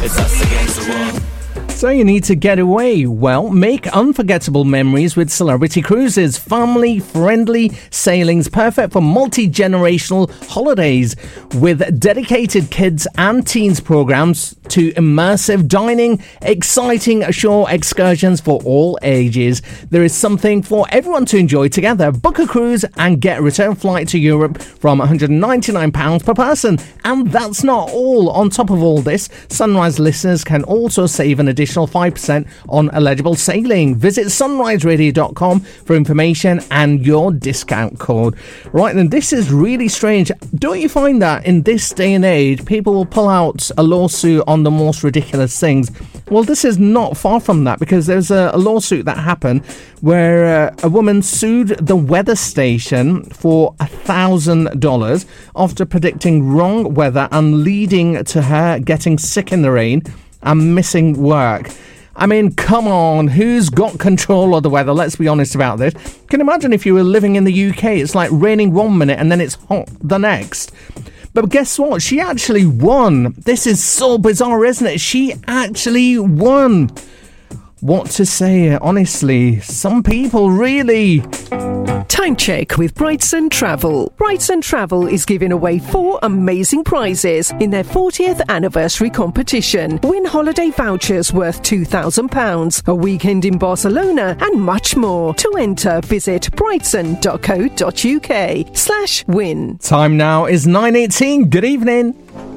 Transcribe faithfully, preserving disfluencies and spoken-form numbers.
It's us against the world. So you need to get away. Well, make unforgettable memories with Celebrity Cruises. Family-friendly sailings, perfect for multi-generational holidays. With dedicated kids and teens programs to immersive dining, exciting shore excursions for all ages. There is something for everyone to enjoy together. Book a cruise and get a return flight to Europe from one hundred ninety-nine pounds per person. And that's not all. On top of all this, Sunrise listeners can also save an additional five percent on eligible sailing. Visit sunrise radio dot com for information and your discount code. Right then, this is really strange. Don't you find that in this day and age, people will pull out a lawsuit on the most ridiculous things? Well, this is not far from that, because there's a, a lawsuit that happened where uh, a woman sued the weather station for a thousand dollars after predicting wrong weather and leading to her getting sick in the rain and missing work. I mean, come on, who's got control of the weather? Let's be honest about this. Can you imagine if you were living in the U K? It's like raining one minute and then it's hot the next. But guess what? She actually won. This is so bizarre, isn't it? She actually won. What to say? Honestly, some people really... Time check with Brightson Travel. Brightson Travel is giving away four amazing prizes in their fortieth anniversary competition. Win holiday vouchers worth two thousand pounds, a weekend in Barcelona, and much more. To enter, visit brightson dot co dot uk slash win. Time now is nine eighteen. Good evening.